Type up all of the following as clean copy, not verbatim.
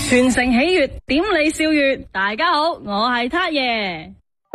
全城喜悅，點你笑月。大家好，我係撻爺。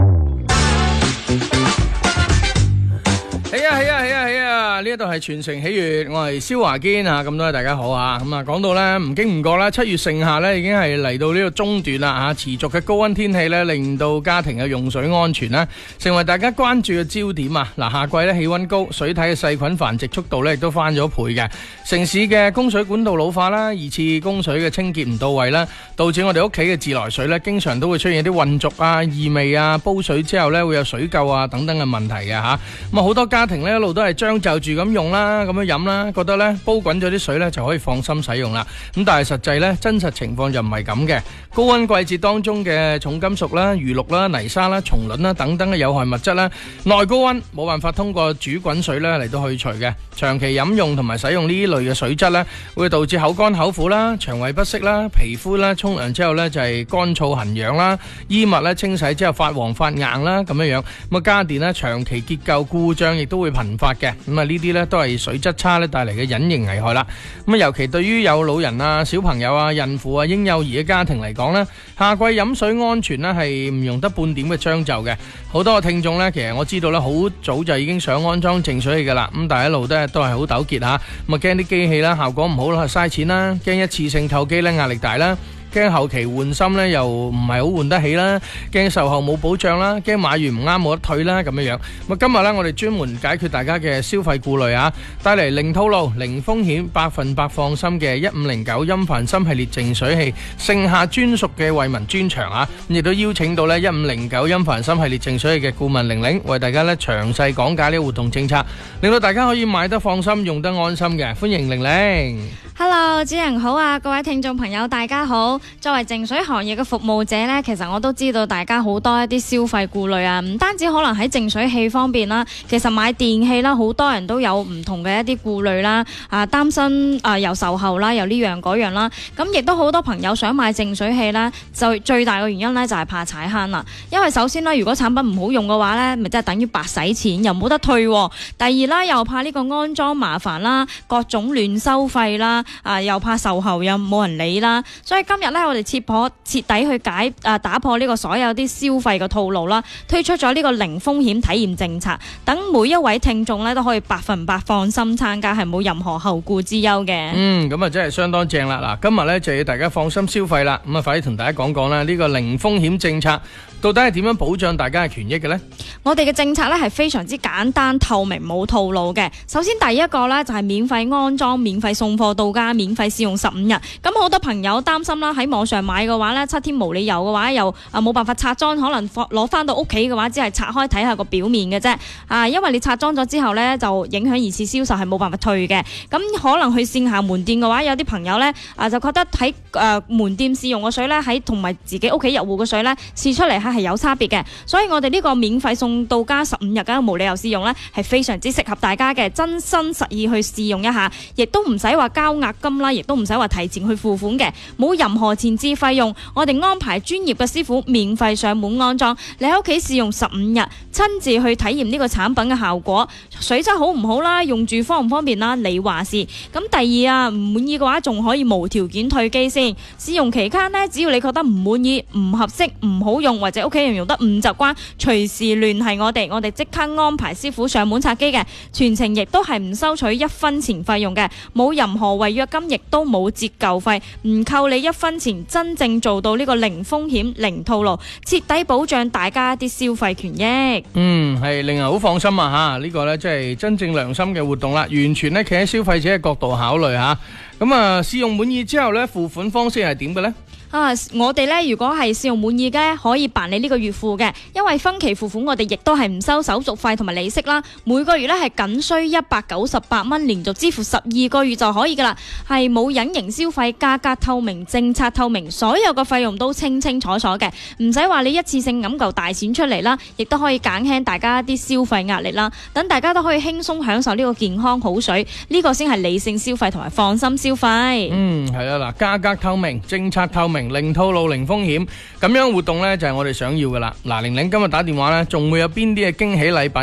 係啊！呢一度係全城喜悅，我係蕭華堅啊！咁多位大家好啊！咁啊，講到呢，唔經唔覺啦，7月盛夏呢已經係嚟到呢個中段啦吓，持續嘅高溫天氣呢，令到家庭嘅用水安全呢成為大家關注嘅焦點啊！嗱，夏季呢氣溫高，水體嘅細菌繁殖速度呢亦都翻咗倍嘅。城市嘅供水管道老化啦，二次供水嘅清潔唔到位啦，導致我哋屋企嘅自來水呢經常都會出現啲混濁啊、異味啊，煲水之後呢會有水垢啊等等嘅問題嘅吓。咁啊，好多家庭呢一路都係將就住咁用啦，咁樣飲啦，覺得呢煲滾咗啲水呢就可以放心使用啦。咁但係實際呢，真實情況就唔係咁嘅。高溫季節當中嘅重金屬啦、餘氯啦、泥沙啦、蟲卵啦等等嘅有害物質啦，耐高溫冇辦法通過煮滾水呢嚟到去除嘅。長期飲用同埋使用呢類嘅水質呢，會導致口乾口苦啦、腸胃不適啦、皮膚啦沖涼之後呢就係乾燥痕癢啦、衣物呢清洗之後發黃發硬啦咁樣樣。咁啊家電呢長期結構故障亦都會頻發嘅。咁啊呢啲呢都係水質差呢帶嚟嘅隱形危害啦。咁啊尤其對於有老人啊、小朋友啊、孕婦啊、嬰幼兒嘅家庭嚟講呢，夏季飲水安全呢係唔容得半點嘅將就嘅。好多嘅聽眾呢，其實我知道呢，好早就已經想安裝淨水器噶啦，咁但係一路都係好糾結吓，咁啊驚啲機器啦效果唔好啦，嘥錢啦，驚一次性透機呢壓力大啦，驚後期換芯呢又唔係好換得起啦，驚售後冇保障啦，驚買完唔啱冇得退啦咁樣樣。咁今日呢，我哋專門解決大家嘅消費顧慮啊，帶嚟零套路、零風險、100%放心嘅1509音凡芯系列淨水器盛夏專屬嘅惠民專場啊，亦都邀請到呢1509音凡芯系列淨水器嘅顧問玲玲為大家呢詳細講解呢個活動政策，令到大家可以買得放心、用得安心嘅。歡迎玲玲。 Hello， 主人好啊，各位聽眾朋友大家好。作為淨水行業嘅服務者呢，其實我都知道大家好多一啲消費顧慮啊，唔單止可能喺淨水器方面啦，其實買電器啦，好多人都有唔同嘅一啲顧慮啦，擔心又售後啦，又呢樣嗰樣啦，咁亦都好多朋友想買淨水器啦，就最大嘅原因呢，就係怕踩坑啦，因為首先啦，如果產品唔好用嘅話呢，咪即係等於白使錢，又冇得退。第二啦，又怕呢個安裝麻煩啦，各種亂收費啦。又怕售後又冇人理啦，所以今日呢，我哋徹底去打破呢個所有啲消費嘅套路啦，推出咗呢個零風險體驗政策，等每一位聽眾呢都可以100%放心參加，係冇任何後顧之憂嘅。 咁啊真係相當正啦！嗱，今日呢就要大家放心消費啦，咁啊快啲同大家講講啦，呢個零風險政策到底係點樣保障大家嘅權益嘅呢？ 我哋嘅政策呢係非常之簡單透明，冇套路嘅。首先第一個呢就係免費安裝、免費送貨到家、免費試用15日。咁好多朋友擔心啦，喺網上買嘅話呢，7天無理由嘅話又冇辦法拆裝，可能攞翻到屋企嘅話，只係拆開睇下個表面嘅啫。因為你拆裝咗之後呢，就影響二次銷售，係冇辦法退嘅。咁可能去線下門店嘅話，有啲朋友呢就覺得喺門店試用嘅水呢，喺同埋自己屋企入戶嘅水呢，試出嚟係有差別嘅。所以我哋呢個免費送到家15日嘅無理由試用呢，係非常之適合大家嘅，真心實意去試用一下，亦都唔使話交押金啦，亦都唔使話提前去付款嘅，冇任何前置費用，我哋安排專業嘅師傅免費上門安裝，你喺屋企試用15日，親自去體驗呢個產品嘅效果，水質好唔好啦，用住方唔方便啦，你話事。咁第二唔滿意嘅話，仲可以無條件退機先。試用期間呢，只要你覺得唔滿意、唔合適、唔好用，或者屋企人用得唔習慣，隨時聯繫我哋即刻安排師傅上門拆機嘅，全程亦都係唔收取1分錢費用嘅，冇任何違約金，亦都冇折舊費，唔扣你1分錢，真正做到呢個零風險、零套路，徹底保障大家啲消費權益。 係令人好放心啊！呢個呢，即係真正良心嘅活動啦，完全呢企喺消費者嘅角度考慮吓。咁試用滿意之後呢，付款方式係點嘅呢？ 我哋呢，如果係試用滿意嘅，可以辦理呢個月付嘅，因為分期付款我哋亦都係唔收手續費同埋利息啦。每個月呢係僅需198蚊，連續支付12個月就可以噶啦，係冇隱形消費，價格透明，政策透明，所有嘅費用都清清楚楚嘅，唔使話你一次性揞嚿大錢出嚟啦，亦都可以減輕大家啲消費壓力啦，等大家都可以輕鬆享受呢個健康好水，呢個先係理性消費同埋放心消費。 係啦，價格透明，政策透明，零套路零風險，咁樣活動呢就係我哋想要噶啦。玲玲今日打電話呢，仲會有邊啲嘅驚喜禮品